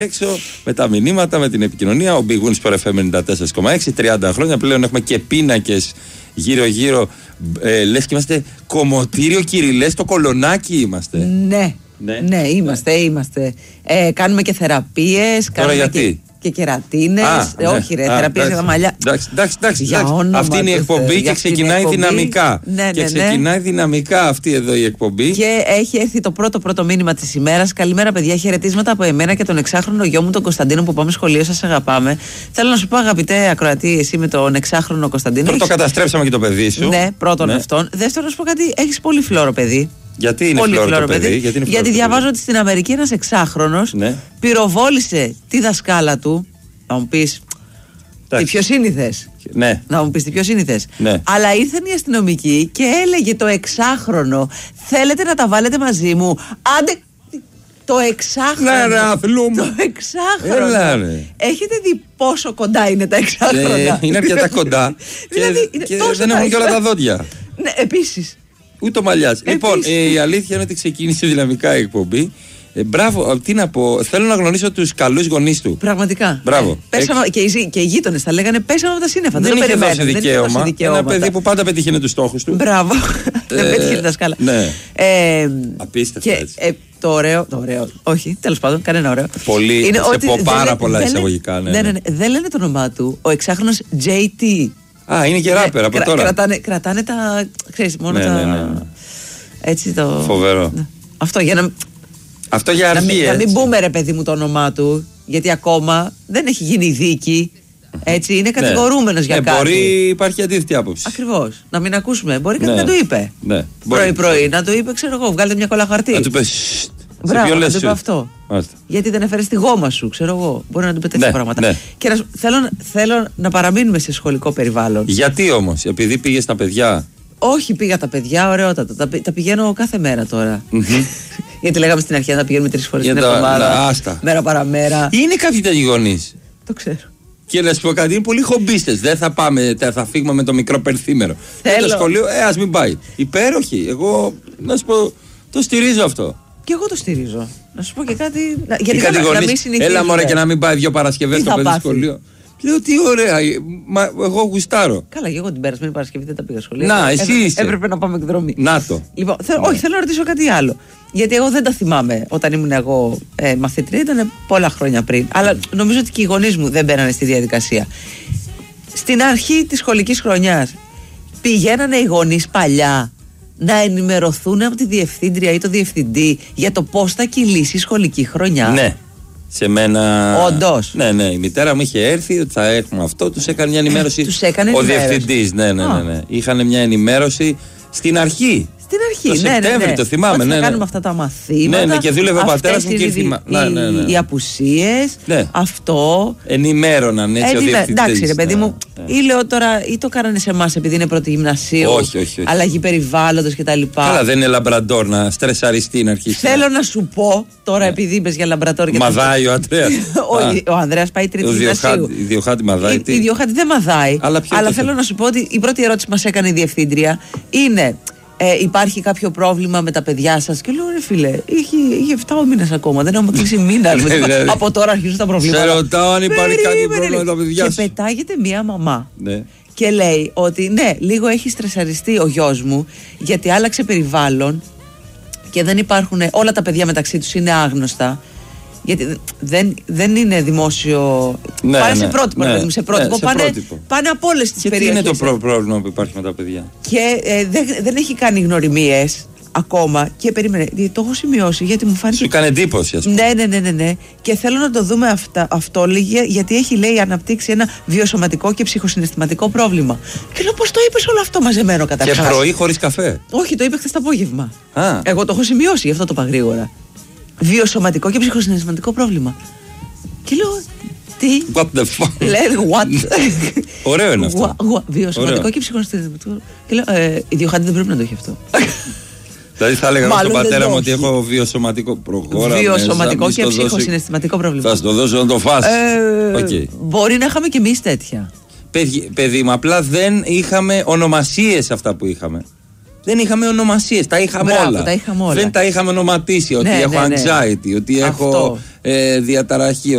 έξω με τα μηνύματα, με την επικοινωνία. Ο Big Wins Sport FM 94,6, 30 χρόνια πλέον έχουμε και πίνακες γύρω-γύρω. Λες και είμαστε κομμωτήριο Κυριλές, το Κολονάκι είμαστε. Ναι, είμαστε. Κάνουμε και θεραπείες. Τώρα γιατί? Και κερατίνες. Όχι, θεραπείες για τα μαλλιά. Εντάξει. Αυτή είναι η εκπομπή και ξεκινάει δυναμικά. Και ξεκινάει δυναμικά αυτή εδώ η εκπομπή. Και έχει έρθει το πρώτο μήνυμα της ημέρας. Καλημέρα, παιδιά. Χαιρετίσματα από εμένα και τον 6χρονο γιο μου, τον Κωνσταντίνο, που πάμε σχολείο. Σας αγαπάμε. Θέλω να σου πω, αγαπητέ ακροατή, εσύ με τον 6χρονο Κωνσταντίνο. Το καταστρέψαμε και το παιδί σου. Ναι, πρώτον αυτόν. Δεύτερον, να σου πω κάτι, έχεις πολύ φλόρο παιδί. Γιατί είναι φλόρο το παιδί? Γιατί διαβάζω ότι στην Αμερική ένας 6χρονος πυροβόλησε τη δασκάλα του. Να μου πεις τι πιο σύνηθες. Ναι. Να μου πεις τι πιο σύνηθες. Ναι. Αλλά ήρθαν οι αστυνομικοί και έλεγε το 6χρονο, θέλετε να τα βάλετε μαζί μου? Άντε, το 6χρονο. Ναι, αθλούμε. Το 6χρονο. Έχετε δει πόσο κοντά είναι τα 6χρονα? Είναι αρκετά κοντά. Και δεν έχουν και όλα τα δόντια. Ναι, επίσης. Ούτε ο μαλλιάς. Λοιπόν, η αλήθεια είναι ότι ξεκίνησε δυναμικά η εκπομπή. Μπράβο, τι να πω. Θέλω να γνωρίσω τους καλούς γονείς του. Πραγματικά. Μπράβο. Και οι γείτονες θα λέγανε πέσαμε από τα σύννεφα. Δεν είχε δώσει δικαίωμα. Ένα παιδί που πάντα πετύχαινε τους στόχους του. Μπράβο. Δεν πέτυχε τη δασκάλα. Ναι. Απίστευτα έτσι. Το ωραίο. Όχι, τέλος πάντων, κανένα ωραίο. Πολύ. Σε πω πάρα πολλά εισαγωγικά. Ναι. Δεν λένε το όνομά του. Ο 6χρονος JT. Α, είναι και ράπερ από τώρα. Κρατάνε τα. Ξέρεις, μόνο τα. Έτσι το. Φοβερό. Αυτό για να. Αυτό για αρχή. Να μην πούμε ρε παιδί μου το όνομά του, γιατί ακόμα δεν έχει γίνει δίκη. Έτσι, είναι κατηγορούμενος για κάτι. Μπορεί, υπάρχει αντίθετη άποψη. Ακριβώς. Να μην ακούσουμε. Μπορεί κάτι να του είπε. Ναι. Πρωί-πρωί να του είπε, ξέρω εγώ, βγάλτε μια κόλλα χαρτί. Να του πει. Μπράβο, να του είπε αυτό. Γιατί δεν έφερε τη γόμα σου, ξέρω εγώ. Μπορεί να του πει τέτοια πράγματα. Ναι. Και θέλω να παραμείνουμε σε σχολικό περιβάλλον. Γιατί όμως, επειδή πήγε στα παιδιά? Όχι, πήγα τα παιδιά, ωραιότατα. Τα πηγαίνω κάθε μέρα τώρα. Γιατί λέγαμε στην αρχή να πηγαίνουμε 3 φορές την εβδομάδα. Μέρα παραμέρα. Είναι κάποιοι τέτοιοι γονείς. Το ξέρω. Και να σου πω κάτι, είναι πολύ χομπίστες. Δεν θα πάμε, θα φύγουμε με το μικρό περθήμερο. Θέλω. Το σχολείο, ας μην πάει. Υπέροχη. Εγώ, να σου πω, το στηρίζω αυτό. Και εγώ το στηρίζω. Να σου πω και κάτι. Γιατί να μην συνηθίζουμε. Έλα μωρέ και να μην πάει 2 Παρασκευές στο παιδί σχολείο. Λέω τι ωραία, εγώ γουστάρω. Καλά, και εγώ την περασμένη Παρασκευή δεν τα πήγα σχολείο. Να, εσύ είσαι. Έπρεπε να πάμε εκδρομή. Να το. Λοιπόν, όχι, θέλω να ρωτήσω κάτι άλλο. Γιατί εγώ δεν τα θυμάμαι όταν ήμουν εγώ μαθήτρια, ήταν πολλά χρόνια πριν. Αλλά νομίζω ότι και οι γονείς μου δεν μπαίνανε στη διαδικασία. Στην αρχή της σχολικής χρονιάς πηγαίνανε οι γονείς παλιά να ενημερωθούν από τη διευθύντρια ή το διευθυντή για το πώς θα κυλήσει η σχολική χρονιά? Ναι. Σε μένα. Όντως. Ναι. Η μητέρα μου είχε έρθει ότι θα έχουμε αυτό. Τους έκανε μια ενημέρωση. Ο διευθυντής. Ναι. Είχαν μια ενημέρωση στην αρχή. Το Σεπτέμβρη, το θυμάμαι. Θα κάνουμε αυτά τα μαθήματα. Ναι, και δούλευε ο πατέρας μου και οι απουσίες. Ναι. Αυτό. Ενημέρωναν έτσι ο διευθυντής. Εντάξει, ρε παιδί μου, ή λέω τώρα, ή το κάνανε σε εμάς επειδή είναι πρώτη γυμνασίου. Όχι. Αλλαγή περιβάλλοντος κτλ. Καλά, δεν είναι λαμπραντόρ να στρεσαριστεί να αρχίσει. Θέλω να σου πω τώρα, επειδή είπες για λαμπραντόρ. Μαδάει ο Ανδρέας. Ο Ανδρέας πάει τρίτη γυμνασίου. Η Διοχάτη μαδάει. Η Διοχάτη δεν μαδάει. Αλλά θέλω να σου πω ότι η πρώτη ερώτηση που μας έκανε η διευθύντρια είναι. Υπάρχει κάποιο πρόβλημα με τα παιδιά σας? Και λέω ρε φίλε, είχε 7 μήνες ακόμα, δεν έχουμε κλείσει μήνα. Από τώρα αρχίζουν τα προβλήματα. Σε ρωτάω αν υπάρχει κάποιο πρόβλημα με τα παιδιά σου. Και πετάγεται μία μαμά ναι. Και λέει ότι ναι, λίγο έχει στρεσαριστεί ο γιος μου, γιατί άλλαξε περιβάλλον και δεν υπάρχουν, όλα τα παιδιά μεταξύ τους είναι άγνωστα. Γιατί δεν είναι δημόσιο. Πάνε σε πρότυπο, σε πρότυπο. Πάνε από όλες τις περιοχές. Και τι είναι το πρόβλημα που υπάρχει με τα παιδιά? Και δεν έχει κάνει γνωριμίες ακόμα. Και περίμενε, το έχω σημειώσει γιατί μου φάνηκε. Σου έκανε εντύπωση, ας πούμε. Ναι. Και θέλω να το δούμε αυτό, γιατί έχει, λέει, αναπτύξει ένα βιωσοματικό και ψυχοσυναισθηματικό πρόβλημα. Και λέω, πώς το είπες όλο αυτό μαζεμένο καταρχάς? Και πρωί χωρίς καφέ? Όχι, το είπε χθες το απόγευμα. Εγώ το έχω σημειώσει, γι' αυτό το είπα γρήγορα. Βιωσοματικό και ψυχοσυναισθηματικό πρόβλημα. Και λέω, τι? What the fuck? Λέει, what? Ωραίο είναι αυτό. Βιωσοματικό και ψυχοσυναισθηματικό. Και λέω, η Διοχάτη δεν πρέπει να το έχει αυτό. Δηλαδή θα έλεγα στον πατέρα μου ότι έχω βιωσοματικό προχώρα. Βιωσοματικό και ψυχοσυναισθηματικό πρόβλημα. Θα στο δώσω να το φας. Μπορεί να είχαμε κι εμείς τέτοια. Παιδί μου, απλά δεν είχαμε ονομασίες αυτά που είχαμε. Δεν είχαμε ονομασίες, τα είχαμε όλα. Τα είχαμε όλα. Δεν τα είχαμε ονοματίσει. Ότι έχω anxiety, ότι έχω διαταραχή.